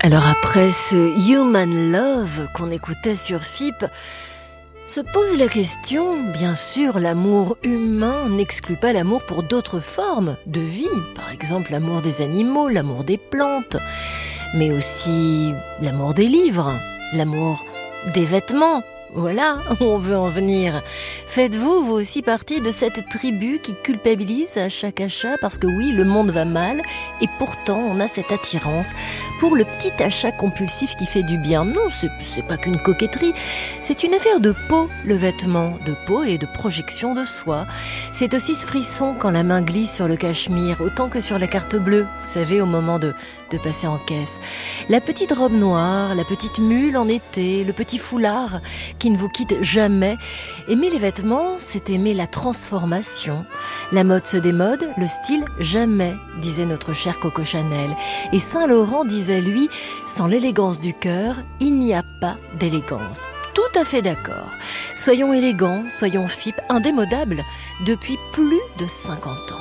Alors après ce Human Love qu'on écoutait sur FIP, se pose la question, bien sûr, l'amour humain n'exclut pas l'amour pour d'autres formes de vie, par exemple l'amour des animaux, l'amour des plantes, mais aussi l'amour des livres, l'amour des vêtements. Voilà où on veut en venir. Faites-vous, vous aussi, partie de cette tribu qui culpabilise à chaque achat parce que oui, le monde va mal et pourtant on a cette attirance pour le petit achat compulsif qui fait du bien. Non, c'est pas qu'une coquetterie, c'est une affaire de peau, le vêtement, de peau et de projection de soi. C'est aussi ce frisson quand la main glisse sur le cachemire, autant que sur la carte bleue, vous savez, au moment de passer en caisse. La petite robe noire, la petite mule en été, le petit foulard qui ne vous quitte jamais. Aimer les vêtements, c'est aimer la transformation. La mode se démode, le style jamais, disait notre cher Coco Chanel. Et Saint Laurent disait, lui, sans l'élégance du cœur, il n'y a pas d'élégance. Tout à fait d'accord. Soyons élégants, soyons FIP, indémodables, depuis plus de 50 ans.